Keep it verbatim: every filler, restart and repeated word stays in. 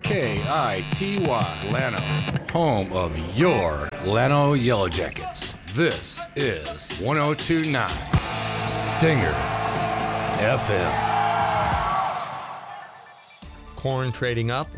K I T Y, Llano, home of your Llano Yellow Jackets. This is one oh two point nine Stinger F M. Corn trading up,